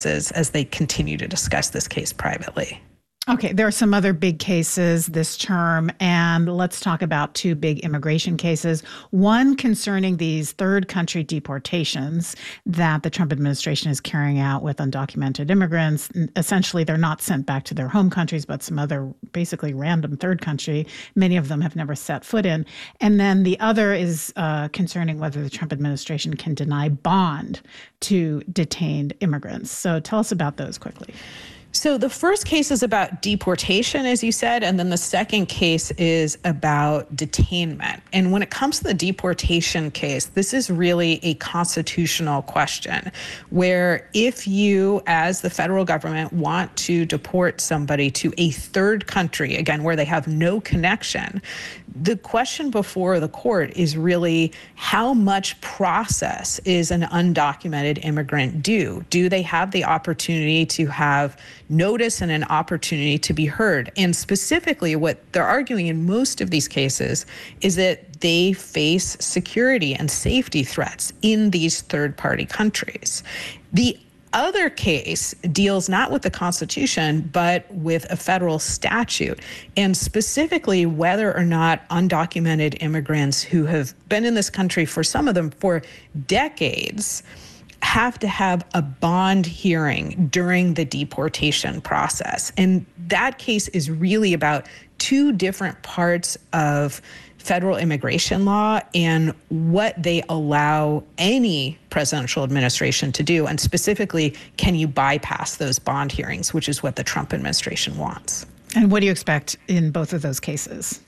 as they continue to discuss this case privately. Okay, there are some other big cases this term, and let's talk about two big immigration cases. One concerning these third country deportations that the Trump administration is carrying out with undocumented immigrants. Essentially, they're not sent back to their home countries, but some other basically random third country. Many of them have never set foot in. And then the other is concerning whether the Trump administration can deny bond to detained immigrants. So tell us about those quickly. So the first case is about deportation, as you said, and then the second case is about detainment. And when it comes to the deportation case, this is really a constitutional question where if you, as the federal government, want to deport somebody to a third country, again, where they have no connection, the question before the court is really how much process is an undocumented immigrant due? Do they have the opportunity to have notice and an opportunity to be heard? And specifically, what they're arguing in most of these cases is that they face security and safety threats in these third-party countries. The other case deals not with the Constitution, but with a federal statute, and specifically whether or not undocumented immigrants who have been in this country, for some of them for decades, have to have a bond hearing during the deportation process. And that case is really about two different parts of federal immigration law and what they allow any presidential administration to do. And specifically, can you bypass those bond hearings, which is what the Trump administration wants. And what do you expect in both of those cases?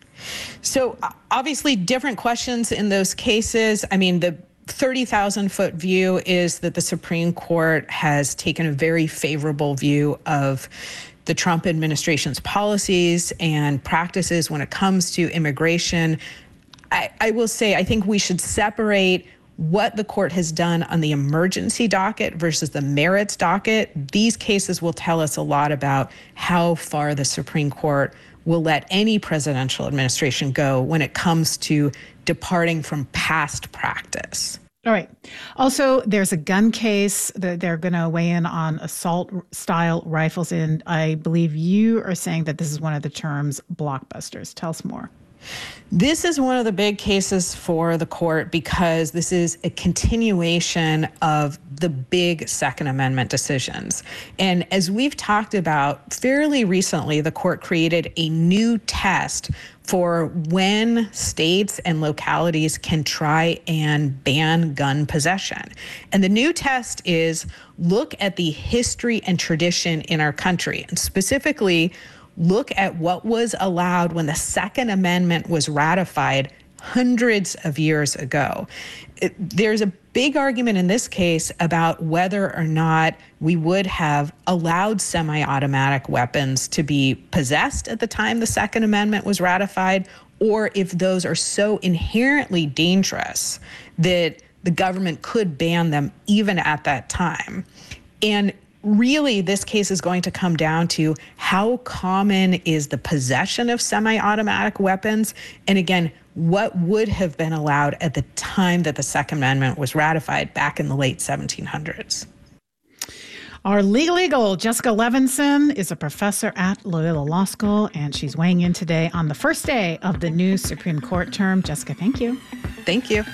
So obviously different questions in those cases. I mean, the 30,000-foot view is that the Supreme Court has taken a very favorable view of the Trump administration's policies and practices when it comes to immigration. I will say, I think we should separate what the court has done on the emergency docket versus the merits docket. These cases will tell us a lot about how far the Supreme Court will let any presidential administration go when it comes to departing from past practice. All right. Also, there's a gun case that they're going to weigh in on assault-style rifles. And I believe you are saying that this is one of the terms blockbusters. Tell us more. This is one of the big cases for the court because this is a continuation of the big Second Amendment decisions. And as we've talked about fairly recently, the court created a new test for when states and localities can try and ban gun possession. And the new test is look at the history and tradition in our country, and specifically look at what was allowed when the Second Amendment was ratified hundreds of years ago. There's a big argument in this case about whether or not we would have allowed semi-automatic weapons to be possessed at the time the Second Amendment was ratified, or if those are so inherently dangerous that the government could ban them even at that time. And really, this case is going to come down to how common is the possession of semi-automatic weapons, and again, what would have been allowed at the time that the Second Amendment was ratified back in the late 1700s. Our legal eagle, Jessica Levinson, is a professor at Loyola Law School, and she's weighing in today on the first day of the new Supreme Court term. Jessica, thank you. Thank you.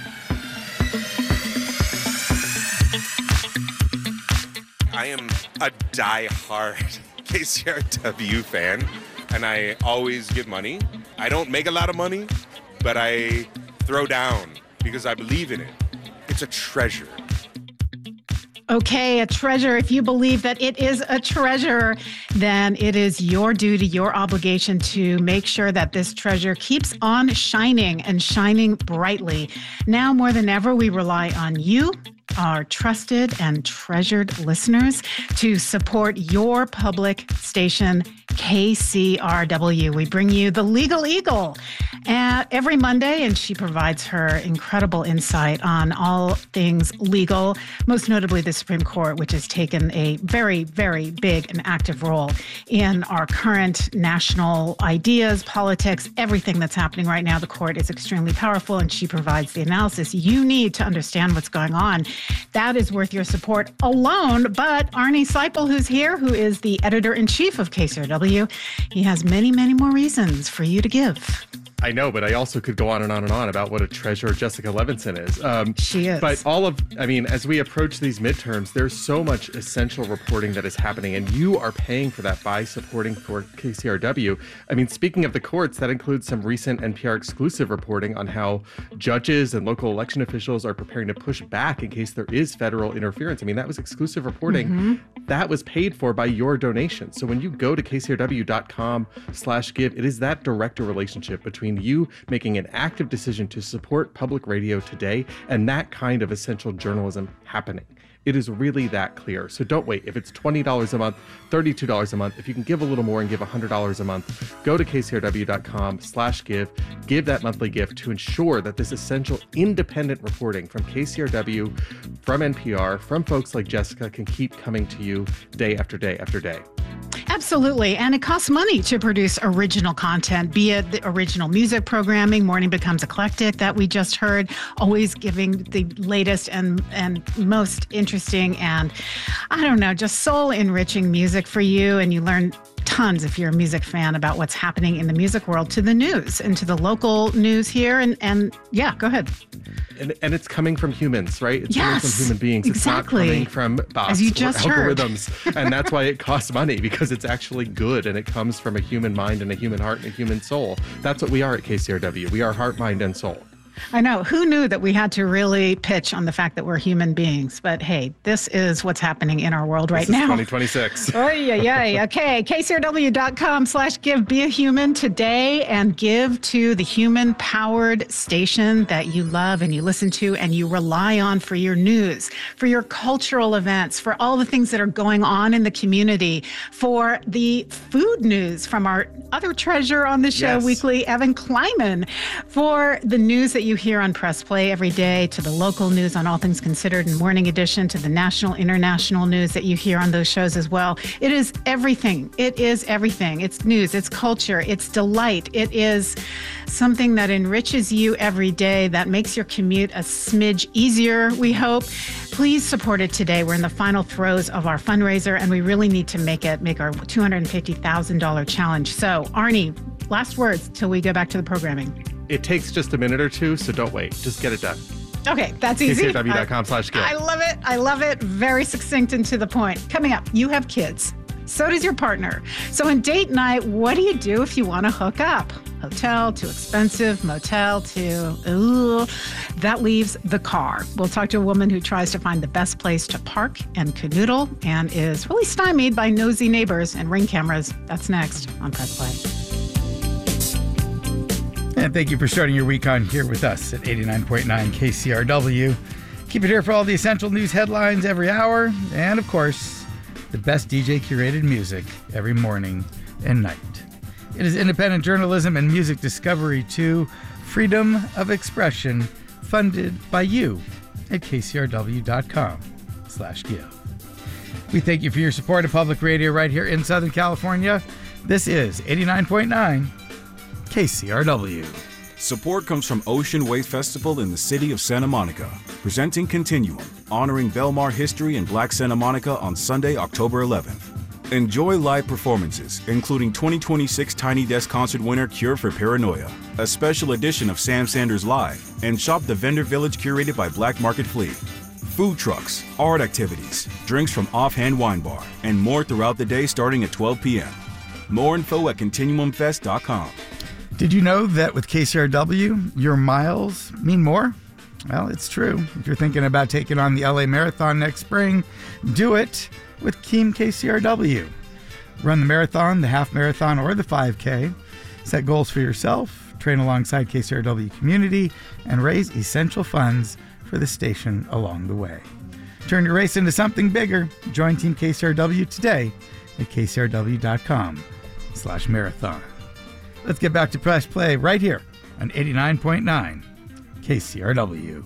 I am a die-hard KCRW fan, and I always give money. I don't make a lot of money, but I throw down because I believe in it. It's a treasure. Okay, a treasure. If you believe that it is a treasure, then it is your duty, your obligation to make sure that this treasure keeps on shining and shining brightly. Now more than ever, we rely on you, our trusted and treasured listeners, to support your public station KCRW. We bring you the Legal Eagle every Monday, and she provides her incredible insight on all things legal, most notably the Supreme Court, which has taken a very, very big and active role in our current national ideas, politics, everything that's happening right now. The court is extremely powerful, and she provides the analysis you need to understand what's going on. That is worth your support alone. But Arnie Seipel, who's here, who is the editor-in-chief of KCRW, he has many, many more reasons for you to give. I know, but I also could go on and on and on about what a treasure Jessica Levinson is. She is. But as we approach these midterms, there's so much essential reporting that is happening, and you are paying for that by supporting for KCRW. I mean, speaking of the courts, that includes some recent NPR exclusive reporting on how judges and local election officials are preparing to push back in case there is federal interference. I mean, that was exclusive reporting. That was paid for by your donation. So when you go to kcrw.com/give, it is that direct relationship between you making an active decision to support public radio today and that kind of essential journalism happening. It is really that clear. So don't wait. If it's $20 a month, $32 a month, if you can give a little more and give $100 a month, go to kcrw.com/give, give that monthly gift to ensure that this essential independent reporting from KCRW, from NPR, from folks like Jessica can keep coming to you day after day after day. Absolutely. And it costs money to produce original content, be it the original music programming, Morning Becomes Eclectic that we just heard, always giving the latest and most interesting and, I don't know, just soul-enriching music for you. And you learn tons, if you're a music fan, about what's happening in the music world, to the news and to the local news here. And yeah, go ahead. And it's coming from humans, right? It's coming from human beings. Exactly. It's not coming from bots As you just or heard. algorithms. And that's why it costs money, because it's actually good and it comes from a human mind and a human heart and a human soul. That's what we are at KCRW. We are heart, mind, and soul. I know. Who knew that we had to really pitch on the fact that we're human beings? But hey, this is what's happening in our world right now. 2026. Oh, yeah. Okay. KCRW.com/give. Be a human today and give to the human-powered station that you love and you listen to and you rely on for your news, for your cultural events, for all the things that are going on in the community, for the food news from our other treasure on the show weekly, Evan Kleiman, for the news that you hear on Press Play every day, to the local news on All Things Considered and Morning Edition, to the national, international news that you hear on those shows as well. It is everything. It is everything. It's news, it's culture, it's delight. It is something that enriches you every day, that makes your commute a smidge easier, we hope. Please support it today. We're in the final throes of our fundraiser, and we really need to make our $250,000 challenge. So, Arnie, last words till we go back to the programming. It takes just a minute or two, so don't wait. Just get it done. Okay, that's easy. KCRW.com/give. I love it. I love it. Very succinct and to the point. Coming up, you have kids. So does your partner. So on date night, what do you do if you want to hook up? Hotel, too expensive. Motel, that leaves the car. We'll talk to a woman who tries to find the best place to park and canoodle and is really stymied by nosy neighbors and ring cameras. That's next on Press Play. And thank you for starting your week on here with us at 89.9 KCRW. Keep it here for all the essential news headlines every hour. And, of course, the best DJ-curated music every morning and night. It is independent journalism and music discovery to freedom of expression, funded by you at kcrw.com/give. We thank you for your support of public radio right here in Southern California. This is 89.9 KCRW. Support comes from Ocean Wave Festival in the city of Santa Monica, presenting Continuum, honoring Belmar history in Black Santa Monica on Sunday, October 11th. Enjoy live performances, including 2026 Tiny Desk concert winner Cure for Paranoia, a special edition of Sam Sanders Live, and shop the vendor village curated by Black Market Fleet. Food trucks, art activities, drinks from Offhand Wine Bar, and more throughout the day starting at 12 p.m. More info at ContinuumFest.com. Did you know that with KCRW, your miles mean more? Well, it's true. If you're thinking about taking on the LA Marathon next spring, do it with Team KCRW. Run the marathon, the half marathon, or the 5K. Set goals for yourself, train alongside KCRW community, and raise essential funds for the station along the way. Turn your race into something bigger. Join Team KCRW today at kcrw.com/give. KCRW.com/marathon. Let's get back to Press Play right here on 89.9 KCRW.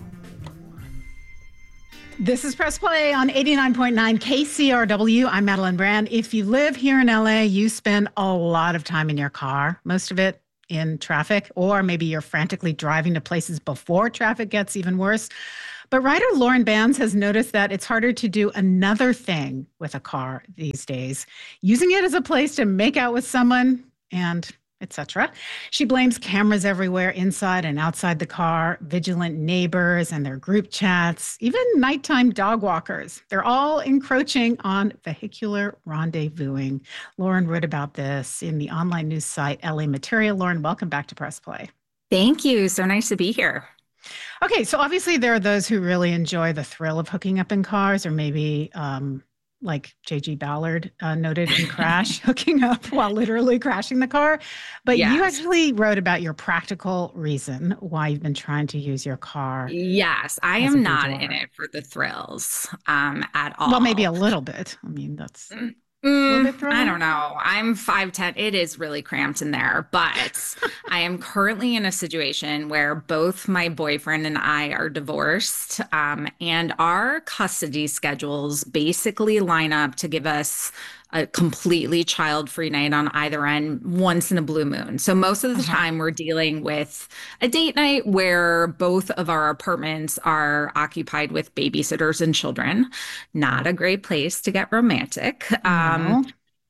This is Press Play on 89.9 KCRW. I'm Madeline Brand. If you live here in LA, you spend a lot of time in your car, most of it in traffic, or maybe you're frantically driving to places before traffic gets even worse. But writer Lauren Bands has noticed that it's harder to do another thing with a car these days, using it as a place to make out with someone and etc. She blames cameras everywhere, inside and outside the car, vigilant neighbors and their group chats, even nighttime dog walkers. They're all encroaching on vehicular rendezvousing. Lauren wrote about this in the online news site LA Material. Lauren, welcome back to Press Play. Thank you. So nice to be here. Okay, so obviously there are those who really enjoy the thrill of hooking up in cars, or maybe like J.G. Ballard noted in Crash, hooking up while literally crashing the car. But Yes. you actually wrote about your practical reason why you've been trying to use your car. Yes, I As a am not boudoir. in it for the thrills at all. Well, maybe a little bit. I mean, that's a little bit I thrilling. don't know. I'm 5'10". It is really cramped in there, but I am currently in a situation where both my boyfriend and I are divorced, and our custody schedules basically line up to give us a completely child-free night on either end once in a blue moon. So most of the time we're dealing with a date night where both of our apartments are occupied with babysitters and children. Not a great place to get romantic. No.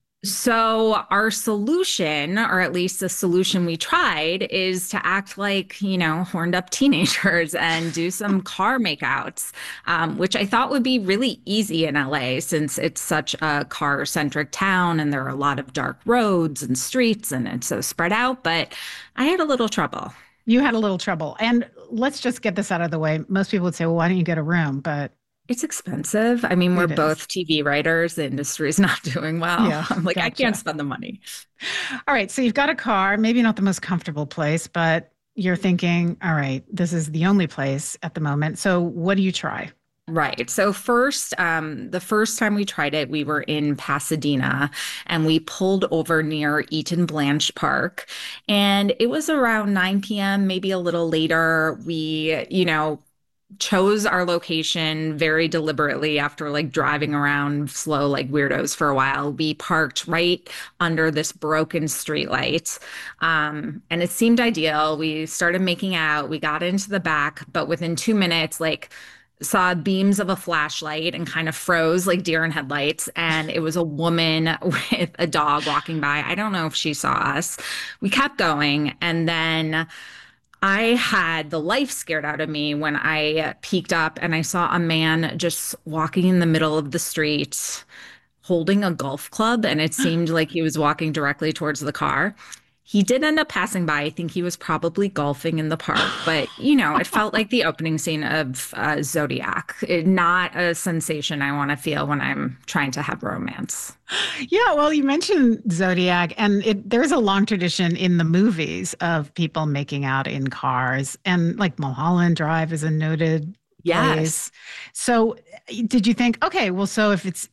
So our solution, or at least the solution we tried, is to act like, horned up teenagers and do some car makeouts, which I thought would be really easy in LA since it's such a car-centric town and there are a lot of dark roads and streets and it's so spread out. But I had a little trouble. You had a little trouble. And let's just get this out of the way. Most people would say, well, why don't you get a room? But It's expensive. I mean, we're It is. both TV writers. The industry is not doing well. Yeah, I'm like, I gotcha. can't spend the money. all right, so you've got a car, maybe not the most comfortable place, but you're thinking, all right, this is the only place at the moment. So what do you try? Right. So first, the first time we tried it, we were in Pasadena and we pulled over near Eaton Blanche Park. And it was around 9 p.m., maybe a little later. We, chose our location very deliberately after like driving around slow like weirdos for a while. We parked right under this broken streetlight. And it seemed ideal. We started making out. We got into the back, but within 2 minutes, saw beams of a flashlight and kind of froze like deer in headlights. And it was a woman with a dog walking by. I don't know if she saw us. We kept going. And then I had the life scared out of me when I peeked up and I saw a man just walking in the middle of the street holding a golf club. And it seemed like he was walking directly towards the car. He did end up passing by. I think he was probably golfing in the park, but it felt like the opening scene of Zodiac. Not a sensation I want to feel when I'm trying to have romance. Yeah, well, you mentioned Zodiac, and there's a long tradition in the movies of people making out in cars, and like Mulholland Drive is a noted Yes. place. So did you think, okay, well, so if it's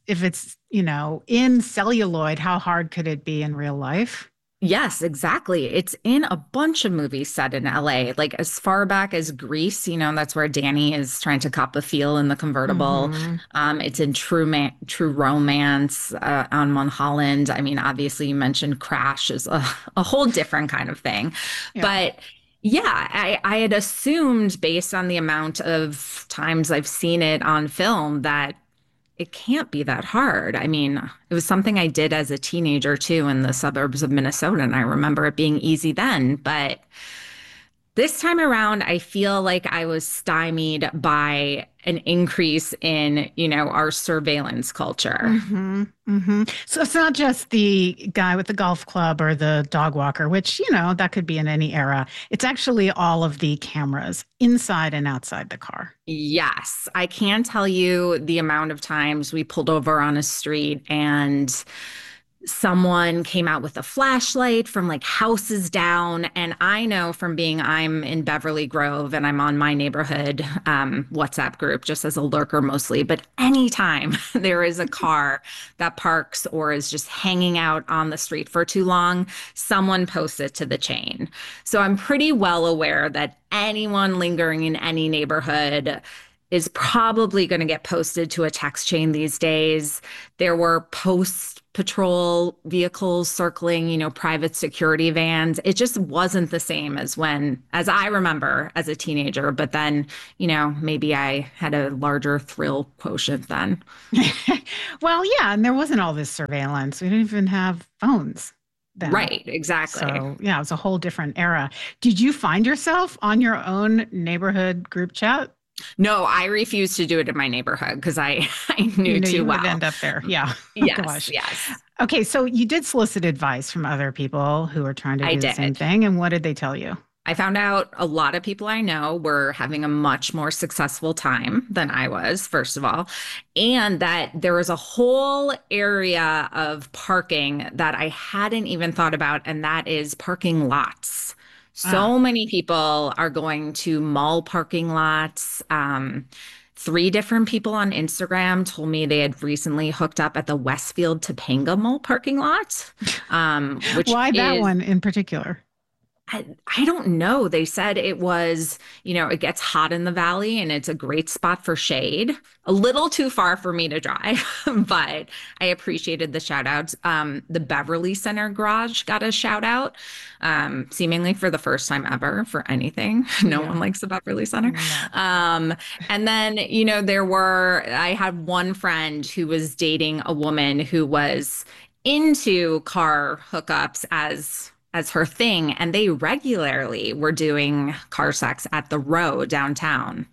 in celluloid, how hard could it be in real life? Yes, exactly. It's in a bunch of movies set in LA, like as far back as Grease, that's where Danny is trying to cop a feel in the convertible. Mhm. It's in True Romance on Mulholland. I mean, obviously you mentioned Crash is a whole different kind of thing. Yeah. But yeah, I had assumed based on the amount of times I've seen it on film that it can't be that hard. I mean, it was something I did as a teenager too in the suburbs of Minnesota, and I remember it being easy then. But this time around, I feel like I was stymied by an increase in, our surveillance culture. Mm-hmm, mm-hmm. So it's not just the guy with the golf club or the dog walker, which, that could be in any era. It's actually all of the cameras inside and outside the car. Yes, I can tell you the amount of times we pulled over on a street and someone came out with a flashlight from like houses down. And I know from I'm in Beverly Grove and I'm on my neighborhood WhatsApp group just as a lurker mostly. But anytime there is a car that parks or is just hanging out on the street for too long, someone posts it to the chain. So I'm pretty well aware that anyone lingering in any neighborhood is probably going to get posted to a text chain these days. There were post patrol vehicles circling, private security vans. It just wasn't the same as I remember as a teenager, but then, maybe I had a larger thrill quotient then. Well, yeah, and there wasn't all this surveillance. We didn't even have phones then. Right, exactly. So, yeah, it was a whole different era. Did you find yourself on your own neighborhood group chat? No, I refused to do it in my neighborhood because I knew too you well. would end up there. Yeah. Yes, Oh, gosh. yes. Okay, so you did solicit advice from other people who were trying to do the same did. thing. And what did they tell you? I found out a lot of people I know were having a much more successful time than I was, first of all, and that there was a whole area of parking that I hadn't even thought about, and that is parking lots. So many people are going to mall parking lots. 3 different people on Instagram told me they had recently hooked up at the Westfield Topanga Mall parking lot. Why that one in particular? I don't know. They said it was, it gets hot in the valley and it's a great spot for shade. A little too far for me to drive, but I appreciated the shout outs. The Beverly Center garage got a shout out, seemingly for the first time ever for anything. No one likes the Beverly Center. No. And then, I had one friend who was dating a woman who was into car hookups as her thing, and they regularly were doing car sex at the Row downtown.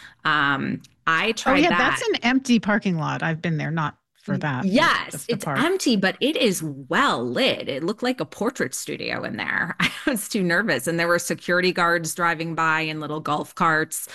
I tried that. That's an empty parking lot. I've been there, not for that. Yes, it's empty, but it is well lit. It looked like a portrait studio in there. I was too nervous, and there were security guards driving by in little golf carts.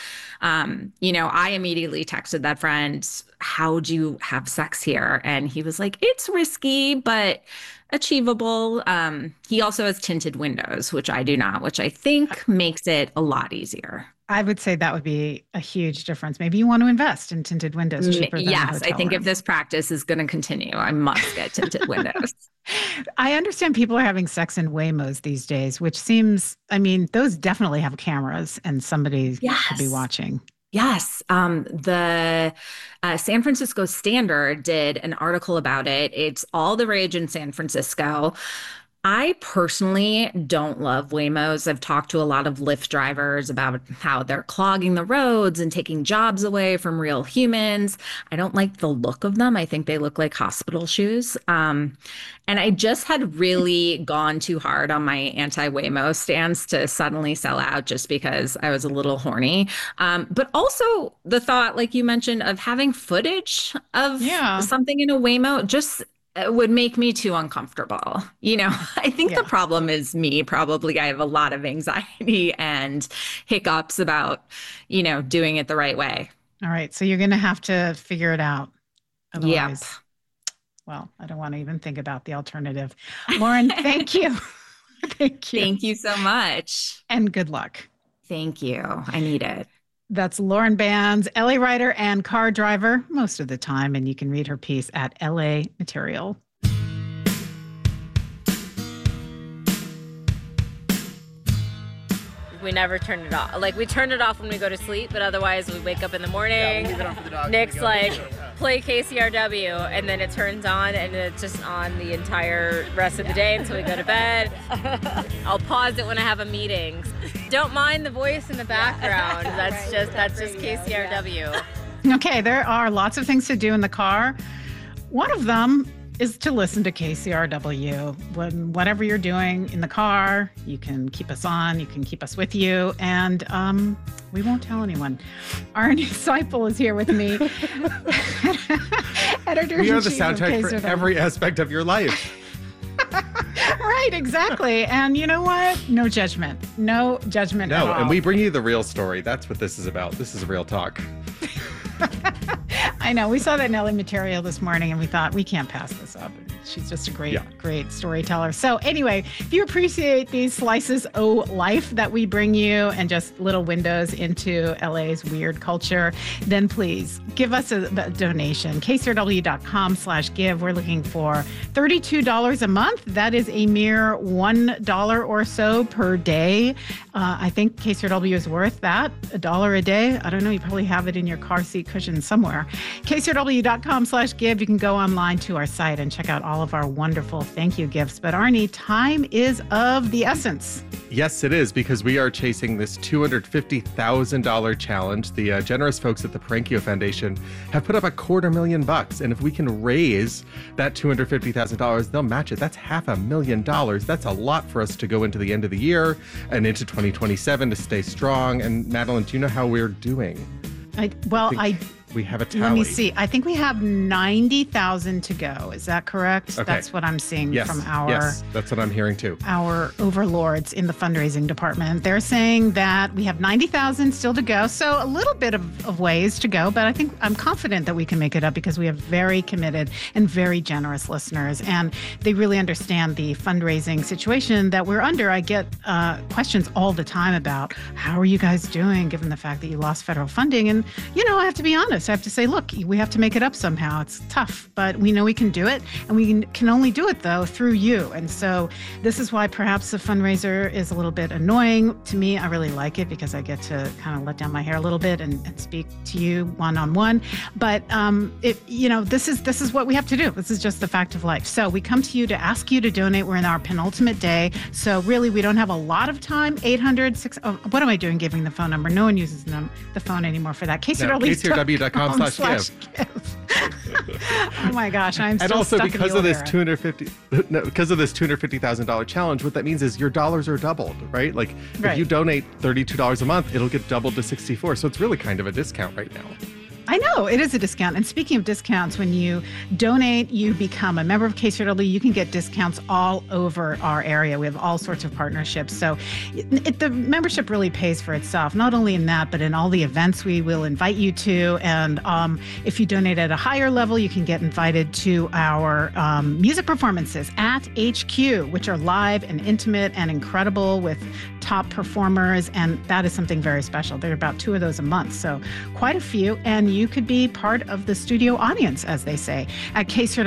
I immediately texted that friend, "How'd you have sex here?" And he was like, "It's risky, but achievable." He also has tinted windows, which I do not, which I think makes it a lot easier. I would say that would be a huge difference. Maybe you want to invest in tinted windows cheaper than Yes, I think if this practice is going to continue, I must get tinted windows. I understand people are having sex in Waymos these days, which seems, those definitely have cameras and somebody could be watching. Yes. The San Francisco Standard did an article about it. It's all the rage in San Francisco. I personally don't love Waymos. I've talked to a lot of Lyft drivers about how they're clogging the roads and taking jobs away from real humans. I don't like the look of them. I think they look like hospital shoes. And I just had really gone too hard on my anti-Waymo stance to suddenly sell out just because I was a little horny. But also the thought, like you mentioned, of having footage of something in a Waymo just would make me too uncomfortable. I think the problem is me. Probably I have a lot of anxiety and hiccups about, doing it the right way. All right. So you're going to have to figure it out. Otherwise, well, I don't want to even think about the alternative. Lauren, thank you. Thank you. Thank you so much. And good luck. Thank you. I need it. That's Lauren Bands, LA writer and car driver most of the time. And you can read her piece at LA Material. We never turn it off. Like, we turn it off when we go to sleep, but otherwise we wake up in the morning. Leave it on for the dog. Nick's like, play KCRW, and then it turns on, and it's just on the entire rest of the day until we go to bed. I'll pause it when I have a meeting. Don't mind the voice in the background. That's just KCRW. Okay, there are lots of things to do in the car. One of them is to listen to KCRW. Whatever you're doing in the car, you can keep us on, you can keep us with you, and we won't tell anyone. Arnie Seipel is here with me. Editor-in-chief. We are the soundtrack for every aspect of your life. Right, exactly. And you know what? No judgment. No judgment at all. And we bring you the real story. That's what this is about. This is real talk. I know. We saw that in LA Material this morning and we thought, we can't pass this up. She's just a great storyteller. So anyway, if you appreciate these slices of life that we bring you and just little windows into LA's weird culture, then please give us a donation. KCRW.com/give. We're looking for $32 a month. That is a mere $1 or so per day. I think KCRW is worth that, $1 a day. I don't know. You probably have it in your car seat cushion somewhere. KCRW.com/give. You can go online to our site and check out all of our wonderful thank you gifts. But Arnie, time is of the essence. Yes, it is, because we are chasing this $250,000 challenge. The generous folks at the Parankio Foundation have put up $250,000, and if we can raise that $250,000, they'll match it. That's $500,000. That's a lot for us to go into the end of the year and into 2027 to stay strong. And Madeline, do you know how we're doing? We have a tally. Let me see. I think we have 90,000 to go. Is that correct? Okay. That's what I'm seeing from our... Yes, that's what I'm hearing too. Our overlords in the fundraising department. They're saying that we have 90,000 still to go. So a little bit of ways to go, but I'm confident that we can make it up because we have very committed and very generous listeners. And they really understand the fundraising situation that we're under. I get questions all the time about how are you guys doing given the fact that you lost federal funding? And, I have to be honest. I have to say, look, we have to make it up somehow. It's tough, but we know we can do it. And we can only do it, though, through you. And so this is why perhaps the fundraiser is a little bit annoying. To me, I really like it because I get to kind of let down my hair a little bit and speak to you one-on-one. But, this is what we have to do. This is just the fact of life. So we come to you to ask you to donate. We're in our penultimate day. So really, we don't have a lot of time. 800-6... Oh, what am I doing giving the phone number? No one uses the phone anymore for that. KCRW.com/give. Oh my gosh, I'm still and also stuck because in of the this $250,000 challenge, what that means is your dollars are doubled, right? Like if you donate $32 a month, it'll get doubled to $64. So it's really kind of a discount right now. I know, it is a discount. And speaking of discounts, when you donate, you become a member of KCRW, you can get discounts all over our area. We have all sorts of partnerships. So the membership really pays for itself, not only in that, but in all the events we will invite you to. And if you donate at a higher level, you can get invited to our music performances at HQ, which are live and intimate and incredible with top performers. And that is something very special. There are about 2 of those a month. So quite a few. And you could be part of the studio audience, as they say, at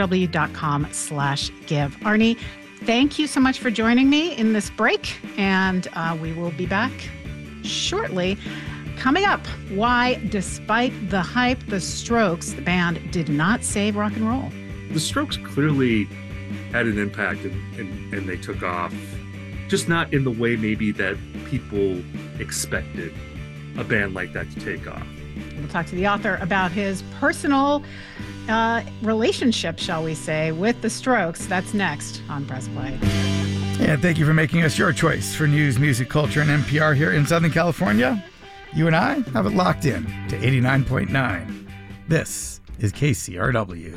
kcrw.com/give. Arnie, thank you so much for joining me in this break, and we will be back shortly. Coming up, why, despite the hype, the Strokes, the band, did not save rock and roll. The Strokes clearly had an impact and they took off, just not in the way maybe that people expected a band like that to take off. We'll talk to the author about his personal relationship, shall we say, with the Strokes. That's next on Press Play. Yeah, thank you for making us your choice for news, music, culture, and NPR here in Southern California. You and I have it locked in to 89.9. This is KCRW.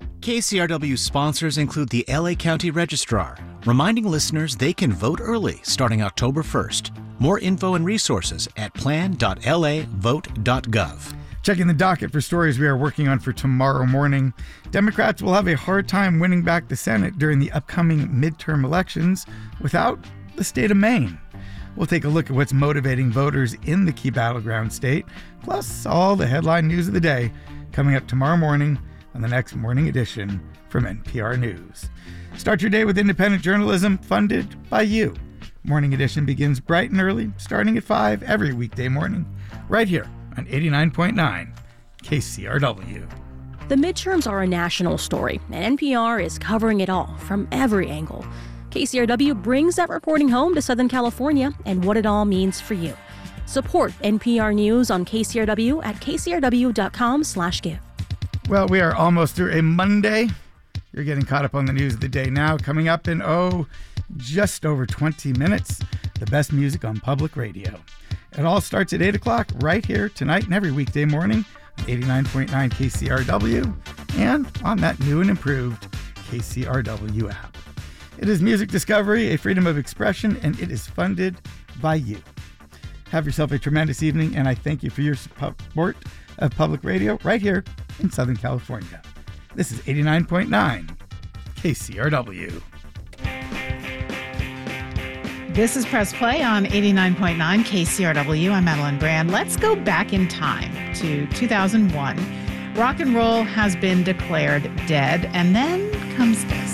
KCRW sponsors include the LA County Registrar, reminding listeners they can vote early starting October 1st. More info and resources at plan.lavote.gov. Checking the docket for stories we are working on for tomorrow morning. Democrats will have a hard time winning back the Senate during the upcoming midterm elections without the state of Maine. We'll take a look at what's motivating voters in the key battleground state, plus all the headline news of the day coming up tomorrow morning on the next morning edition from NPR News. Start your day with independent journalism funded by you. Morning Edition begins bright and early, starting at 5 every weekday morning, right here on 89.9 KCRW. The midterms are a national story, and NPR is covering it all from every angle. KCRW brings that reporting home to Southern California and what it all means for you. Support NPR News on KCRW at kcrw.com/give. Well, we are almost through a Monday. You're getting caught up on the news of the day now. Coming up in, just over 20 minutes, the best music on public radio. It all starts at 8 o'clock right here tonight and every weekday morning on 89.9 KCRW and on that new and improved KCRW app. It is music discovery, a freedom of expression, and it is funded by you. Have yourself a tremendous evening, and I thank you for your support of public radio right here in Southern California. This is 89.9 KCRW. This is Press Play on 89.9 KCRW. I'm Madeline Brand. Let's go back in time to 2001. Rock and roll has been declared dead, and then comes this.